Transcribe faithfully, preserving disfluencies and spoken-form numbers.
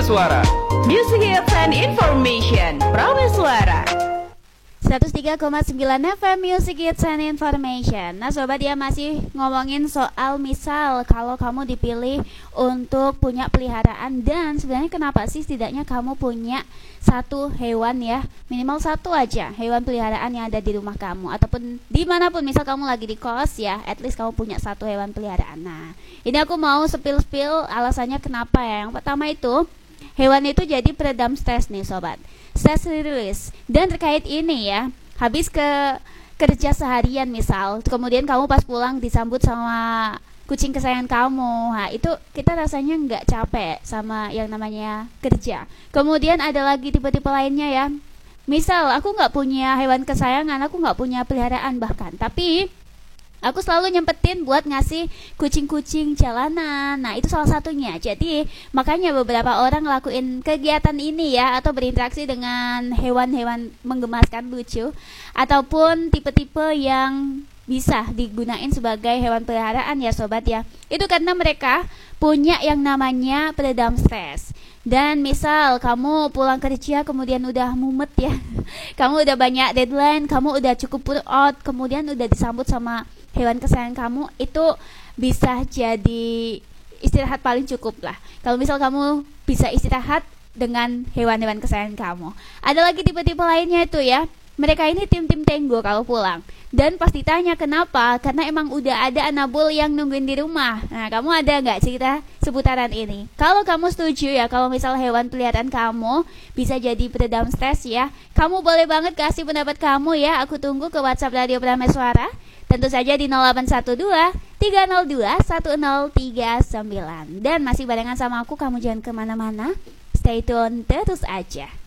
Prameswara. Music Hits and Information Prameswara seratus tiga koma sembilan F M Music Hits and Information. Nah sobat ya, masih ngomongin soal misal kalau kamu dipilih untuk punya peliharaan, dan sebenarnya kenapa sih setidaknya kamu punya satu hewan ya, minimal satu aja hewan peliharaan yang ada di rumah kamu ataupun dimanapun, misal kamu lagi di kos ya, at least kamu punya satu hewan peliharaan. Nah ini aku mau spill-spill alasannya kenapa ya. Yang pertama itu, hewan itu jadi peredam stres nih sobat, stress release. Dan terkait ini ya, habis ke kerja seharian misal, kemudian kamu pas pulang disambut sama kucing kesayangan kamu, nah itu kita rasanya nggak capek sama yang namanya kerja. Kemudian ada lagi tipe-tipe lainnya ya, misal aku nggak punya hewan kesayangan, aku nggak punya peliharaan bahkan, tapi aku selalu nyempetin buat ngasih kucing-kucing jalanan. Nah itu salah satunya. Jadi makanya beberapa orang ngelakuin kegiatan ini ya, atau berinteraksi dengan hewan-hewan menggemaskan lucu, ataupun tipe-tipe yang bisa digunain sebagai hewan peliharaan ya sobat ya. Itu karena mereka punya yang namanya peredam stres. Dan misal kamu pulang kerja kemudian udah mumet ya, kamu udah banyak deadline, kamu udah cukup put out, kemudian udah disambut sama hewan kesayangan kamu, itu bisa jadi istirahat paling cukup lah. Kalau misal kamu bisa istirahat dengan hewan-hewan kesayangan kamu. Ada lagi tipe-tipe lainnya itu ya, mereka ini tim-tim tenggo kalau pulang. Dan pasti tanya kenapa? Karena emang udah ada anabul yang nungguin di rumah. Nah kamu ada nggak cerita seputaran ini? Kalau kamu setuju ya, kalau misal hewan peliharaan kamu bisa jadi peredam stres ya, kamu boleh banget kasih pendapat kamu ya. Aku tunggu ke WhatsApp Radio Prameswara, tentu saja di nol delapan satu dua tiga nol dua satu nol tiga sembilan. Dan masih barengan sama aku, kamu jangan kemana-mana, stay tune terus aja.